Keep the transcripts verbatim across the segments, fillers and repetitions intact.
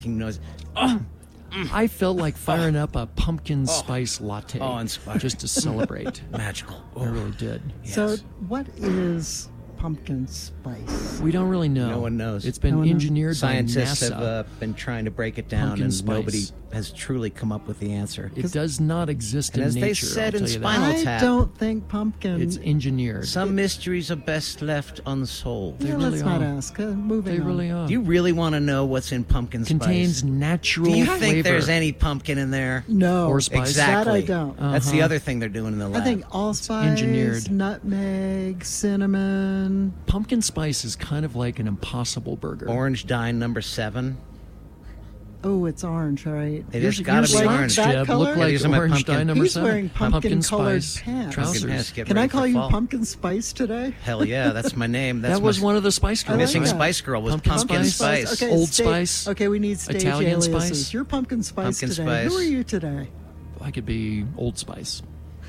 noise. Oh. I felt like firing up a pumpkin spice latte Oh, inspiring. just to celebrate. Magical. I really did. Yes. So, what is pumpkin spice? We don't really know. No one knows. It's been No one knows. engineered Scientists by NASA. have uh, been trying to break it down, Pumpkin and spice. nobody has truly come up with the answer. It does not exist And in as they nature. said I'll in tell you Spinal that. I Tap. don't think pumpkin. It's engineered. Some mysteries are best left unsolved. yeah, really let's not are. ask. Uh, moving they on. really are. Do you really want to know what's in pumpkin Contains spice? natural Do you flavor. think there's any pumpkin in there? No. Or spice? Exactly. That I don't. That's the Uh-huh. other thing they're doing in the lab. I think allspice, engineered. nutmeg, cinnamon. Pumpkin spice is kind of like an Impossible Burger. Orange dye number seven. Oh, it's orange, all right. It Yours- has got to yours be like orange. that Jeb, color? look Yeah, like these are my orange pumpkin- dye number He's seven. wearing pumpkin-colored spice pants. trousers. Pumpkin pants, get Can I ready for call you fall. Pumpkin Spice today? Hell yeah, that's my name. That's that was my one of the Spice I Girls. like missing that. Spice Girl was Pumpkin pumpkin, spice. spice. Okay, Old sta- Spice. Okay, we need stage Italian aliases. Spice. You're Pumpkin Spice Pumpkin today. Spice. Who are you today? I could be Old Spice.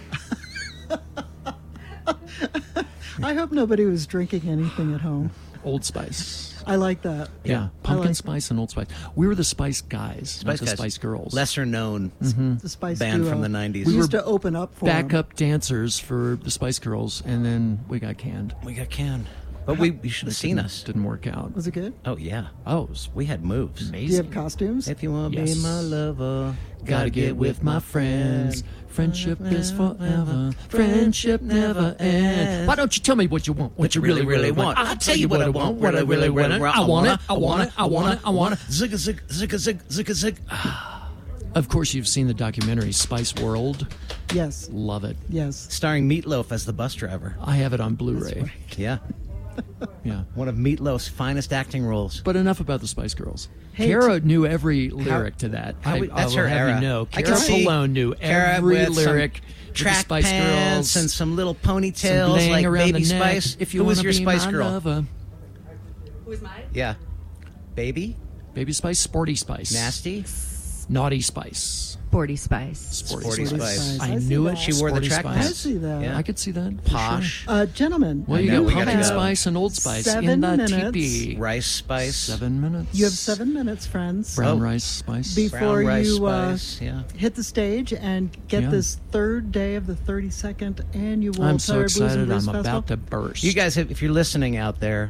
I hope nobody was drinking anything at home. Old Spice. I like that. Yeah, pumpkin like- spice and Old Spice. We were the Spice Guys, Spice not the Guys. Spice Girls. Lesser known The Spice band duo. from the nineties. We We used were to open up for 'em. backup dancers for the Spice Girls, and then we got canned. We got canned. But we you should have seen us. Didn't work out. Was it good? Oh, yeah. Oh, it was We had moves. Do you amazing. have costumes? If you want to Yes. be my lover, Gotta get with my friends. Friendship is forever. Friendship never ends. Why don't you tell me what you want? What you really, really want? I'll tell you what I want. What I really, really want. I want it. I want it. I want it. I want it. Zig, zig, zig, zig, zig, zig. Of course, you've seen the documentary Spice World. Yes. Love it. Yes. Starring Meatloaf as the bus driver. I have it on Blu-ray. Yeah. Yeah. One of Meatloaf's finest acting roles. But enough about the Spice Girls. Hey, Kara knew every lyric to that. how I, we- I that's will her have era. you know, I Kara can see Malone knew Kara every with some lyric. with the track Spice pants Girls and some little some ponytails bling like around Baby the neck. Spice. If you Who was wanna your be Spice my Girl? lover. Who's mine? Yeah. Baby? Baby Spice, Sporty Spice, Nasty? Naughty Spice, Sporty Spice. Sporty, Sporty Spice. Spice. I, I see knew that. it. She wore the Sporty track Spice. I pants. see that. Yeah. I could see that. for Posh. Sure. Uh, gentlemen, Well, you know, got we gotta Pumpkin go. Spice and Old Spice Seven in the minutes. teepee. Rice Spice. Seven minutes. you have seven minutes, friends, Brown Oh. rice spice. before Brown rice you uh, spice. Yeah. hit the stage and get Yeah. this third day of the thirty-second annual I'm so Tired Blues and excited. Blues I'm Festival. about to burst. You guys, if you're listening out there,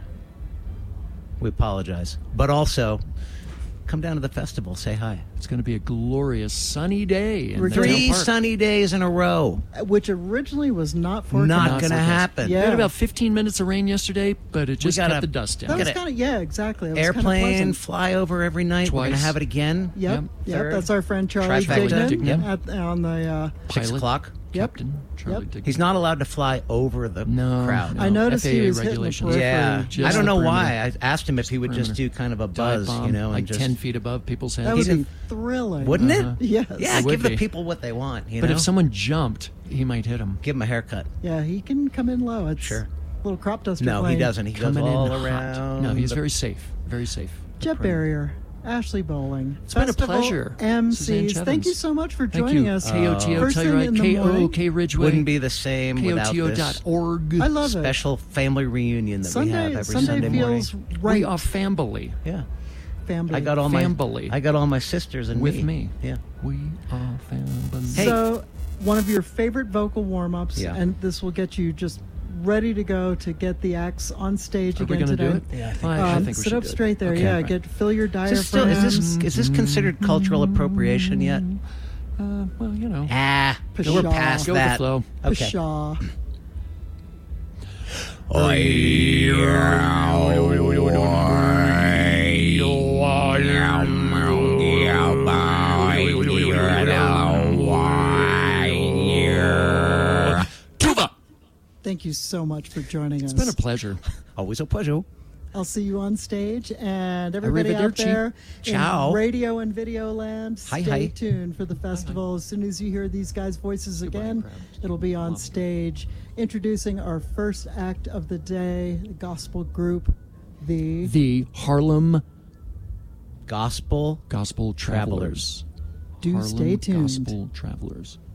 we apologize. But also, come down to the festival. Say hi. It's going to be a glorious sunny day. In We're Midtown Three Park. sunny days in a row. Which originally was not forecast. Not Not going to forecast. happen. Yeah. We had about fifteen minutes of rain yesterday, but it just gotta- kept the dust That down. was Get it. kind of yeah, exactly. It was kinda Airplane pleasant. fly over every night. We're going to Twice. have it again. Yep, Yep. yep. Third. That's our friend Charlie Trifecta. Dignan Yep. at, on the. Uh, Six Pilot, o'clock. Yep. Captain Charlie Yep. Dignan. He's not allowed to fly over the No, crowd. no. I noticed he F A A was hitting the regulations. periphery. Yeah, Just I don't the know perimeter. why. I asked him if he would just perimeter. do kind of a Dive buzz, bomb, you know, and like just ten feet above people's heads. that would He's be a- thrilling. wouldn't Uh-huh. it? Yes. Yeah, It would give the be. people what they want. You But know, if someone jumped, he might hit him. give him a haircut. Yeah, he can come in low. It's Sure. little crop duster No, plane. he doesn't. He goes Coming all in hot. around. No, he's the- very safe. Very safe. Jet Barrier, Ashley Bowling. It's been a Festival pleasure. M Suzanne Cs. Chevins. Thank you so much for Thank joining you. us. K O T O, First thing in Telluride, the K O O morning. K Ridgeway. Wouldn't be the same K O without T O this dot org. I love it. special family reunion that Sunday, we have every Sunday, Sunday morning. feels right. We are family. Yeah, family. I got all my Family. I got all my sisters and With me. Yeah, We are family. Hey. So, one of your favorite vocal warm-ups, Yeah. and this will get you just ready to go to get the acts on stage Are we again going to today. do it? Yeah, I think I, Um, I think we sit should up do it. straight there. Okay. Yeah, Right. get fill your Is diaphragm. this still is this is this considered cultural appropriation yet? Uh, well, you know. Ah, Pshaw. we're past Go with the that. flow. Okay. Pshaw. Tuba! Thank you so much for joining us. It's been a pleasure. Always a pleasure. I'll see you on stage, and everybody out Arrivederci. there Ciao. in radio and video land, Hi, stay hi. tuned for the festival. As soon as you hear these guys' voices again, crowd. it'll be on Love it. stage. Introducing our first act of the day, the gospel group, the... The Harlem Gospel Gospel Travelers. Travelers. Do Harlem stay tuned. Gospel Travelers.